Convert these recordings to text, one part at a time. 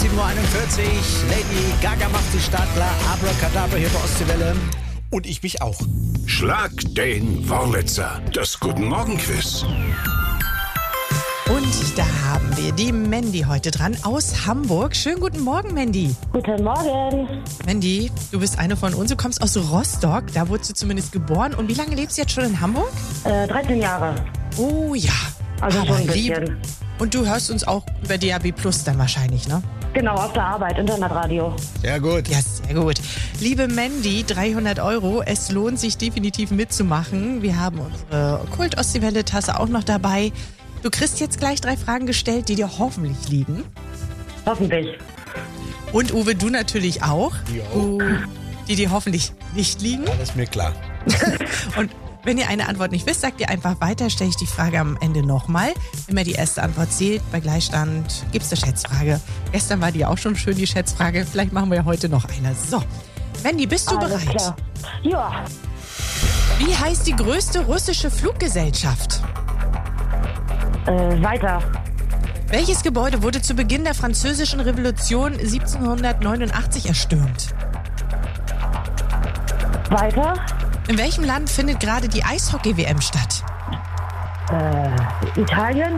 7.41 Uhr. Lady Gaga macht sich startklar. Abracadabra hier bei Ostseewelle. Und ich mich auch. Schlag den Wurlitzer. Das Guten Morgen Quiz. Und da haben wir die Mandy heute dran aus Hamburg. Schönen guten Morgen, Mandy. Guten Morgen. Mandy, du bist eine von uns. Du kommst aus Rostock. Da wurdest du zumindest geboren. Und wie lange lebst du jetzt schon in Hamburg? 13 Jahre. Oh ja. Also schon ein lieb. bisschen. Und du hörst uns auch über DAB Plus dann wahrscheinlich, ne? Genau, auf der Arbeit, Internetradio. Sehr gut. Ja, sehr gut. Liebe Mandy, 300 €. Es lohnt sich definitiv mitzumachen. Wir haben unsere Kult-Ostseewelle-Tasse auch noch dabei. Du kriegst jetzt gleich 3 Fragen gestellt, die dir hoffentlich liegen. Hoffentlich. Und Uwe, du natürlich auch. Jo. Die dir hoffentlich nicht liegen. Ja, das ist mir klar. Und wenn ihr eine Antwort nicht wisst, sagt ihr einfach weiter, stelle ich die Frage am Ende nochmal. Immer die erste Antwort zählt. Bei Gleichstand gibt es eine Schätzfrage. Gestern war die auch schon schön, die Schätzfrage. Vielleicht machen wir ja heute noch eine. So, Mandy, bist du Alles bereit? klar. Ja. Wie heißt die größte russische Fluggesellschaft? Weiter. Welches Gebäude wurde zu Beginn der Französischen Revolution 1789 erstürmt? Weiter. In welchem Land findet gerade die Eishockey-WM statt? Italien.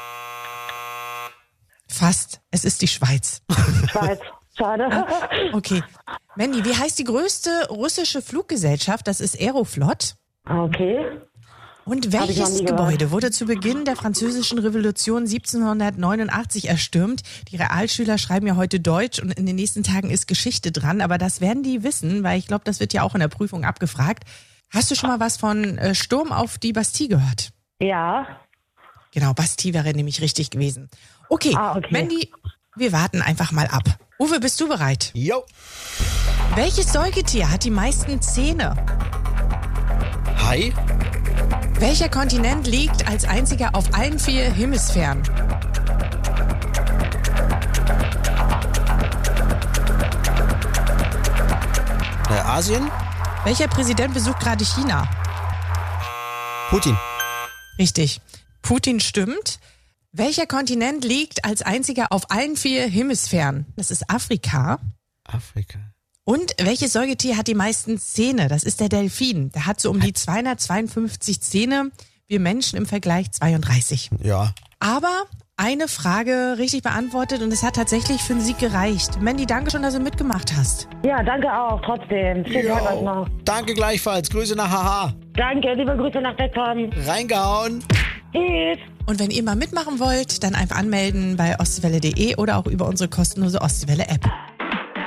Fast. Es ist die Schweiz. Schweiz. Schade. Okay. Mandy, wie heißt die größte russische Fluggesellschaft? Das ist Aeroflot. Okay. Und Hab ich noch welches nie gehört. Gebäude wurde zu Beginn der Französischen Revolution 1789 erstürmt? Die Realschüler schreiben ja heute Deutsch und in den nächsten Tagen ist Geschichte dran. Aber das werden die wissen, weil ich glaube, das wird ja auch in der Prüfung abgefragt. Hast du schon mal was von Sturm auf die Bastille gehört? Ja. Genau, Bastille wäre nämlich richtig gewesen. Okay, Okay. Mandy, wir warten einfach mal ab. Uwe, bist du bereit? Jo. Welches Säugetier hat die meisten Zähne? Hi. Welcher Kontinent liegt als einziger auf allen 4 Hemisphären? Asien. Welcher Präsident besucht gerade China? Putin. Richtig. Putin stimmt. Welcher Kontinent liegt als einziger auf allen 4 Hemisphären? Das ist Afrika. Afrika. Und welches Säugetier hat die meisten Zähne? Das ist der Delfin. Der hat so um die 252 Zähne. Wir Menschen im Vergleich 32. Ja. Aber eine Frage richtig beantwortet und es hat tatsächlich für den Sieg gereicht. Mandy, danke schon, dass du mitgemacht hast. Ja, danke auch. Trotzdem. Schönen Tag euch noch. Danke gleichfalls. Grüße nach Haha. Danke. Liebe Grüße nach Beckmann. Reingehauen. Tschüss. Und wenn ihr mal mitmachen wollt, dann einfach anmelden bei ostseewelle.de oder auch über unsere kostenlose Ostseewelle-App.